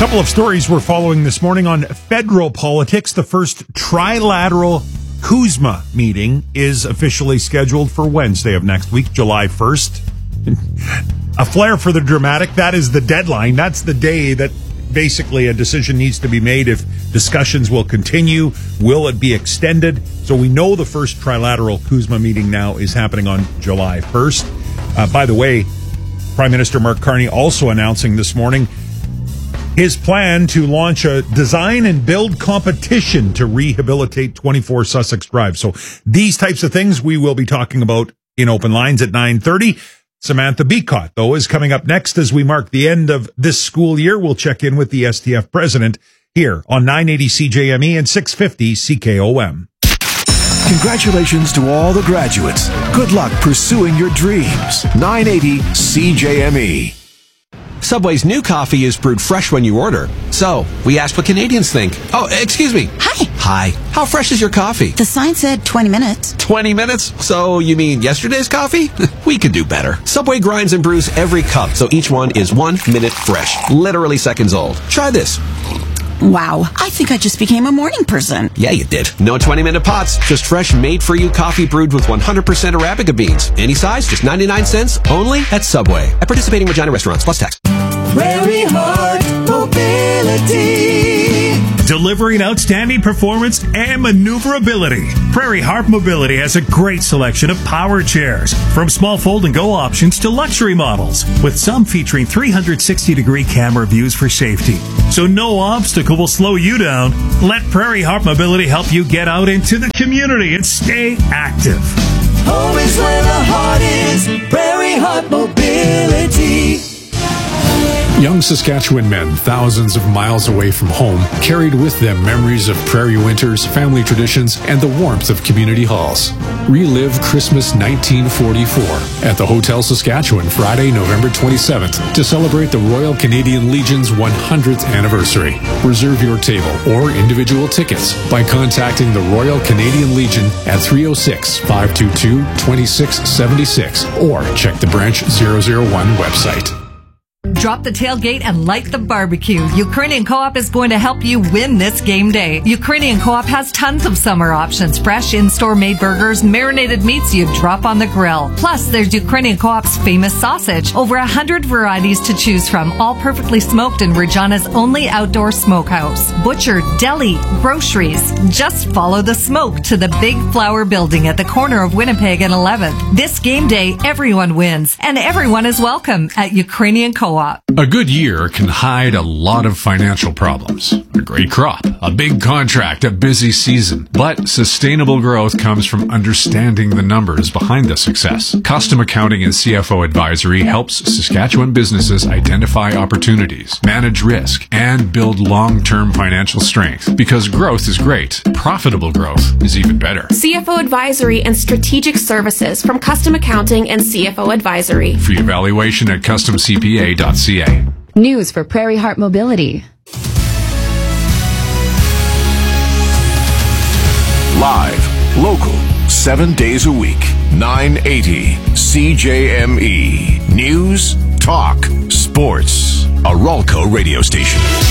Couple of stories we're following this morning on federal politics. The first trilateral CUSMA meeting is officially scheduled for Wednesday of next week, July 1st. A flair for the dramatic. That is the deadline. That's the day that basically a decision needs to be made if discussions will continue. Will it be extended? So we know the first trilateral CUSMA meeting now is happening on July 1st. By the way, Prime Minister Mark Carney also announcing this morning his plan to launch a design and build competition to rehabilitate 24 Sussex Drive. So these types of things we will be talking about in Open Lines at 9:30. Samantha Beacott, though, is coming up next as we mark the end of this school year. We'll check in with the STF president here on 980 CJME and 650 CKOM. Congratulations to all the graduates. Good luck pursuing your dreams. 980 CJME. Subway's new coffee is brewed fresh when you order. So, we asked what Canadians think. Oh, excuse me. Hi. Hi. How fresh is your coffee? The sign said 20 minutes. 20 minutes? So, you mean yesterday's coffee? We could do better. Subway grinds and brews every cup, so each one is 1 minute fresh. Literally seconds old. Try this. Wow, I think I just became a morning person. Yeah, you did. No 20-minute pots, just fresh, made-for-you coffee brewed with 100% Arabica beans. Any size, just 99 cents, only at Subway. At participating Regina restaurants, plus tax. Prairie Heart Mobility. Delivering outstanding performance and maneuverability. Prairie Heart Mobility has a great selection of power chairs, from small fold-and-go options to luxury models, with some featuring 360-degree camera views for safety. So no obstacle will slow you down. Let Prairie Heart Mobility help you get out into the community and stay active. Home is where the heart is. Prairie Heart Mobility. Young Saskatchewan men, thousands of miles away from home, carried with them memories of prairie winters, family traditions, and the warmth of community halls. Relive Christmas 1944 at the Hotel Saskatchewan Friday, November 27th to celebrate the Royal Canadian Legion's 100th anniversary. Reserve your table or individual tickets by contacting the Royal Canadian Legion at 306-522-2676 or check the Branch 001 website. Drop the tailgate and light the barbecue. Ukrainian Co-op is going to help you win this game day. Ukrainian Co-op has tons of summer options. Fresh in-store made burgers, marinated meats you drop on the grill. Plus, there's Ukrainian Co-op's famous sausage. Over 100 varieties to choose from, all perfectly smoked in Regina's only outdoor smokehouse. Butcher, deli, groceries. Just follow the smoke to the Big Flower Building at the corner of Winnipeg and 11th. This game day, everyone wins, and everyone is welcome at Ukrainian Co-op. A good year can hide a lot of financial problems. A great crop, a big contract, a busy season. But sustainable growth comes from understanding the numbers behind the success. Custom Accounting and CFO Advisory helps Saskatchewan businesses identify opportunities, manage risk, and build long-term financial strength. Because growth is great, profitable growth is even better. CFO Advisory and Strategic Services from Custom Accounting and CFO Advisory. Free evaluation at customcpa.ca. News for Prairie Heart Mobility. Live, local, 7 days a week. 980 CJME. News, talk, sports. A Ralco radio station.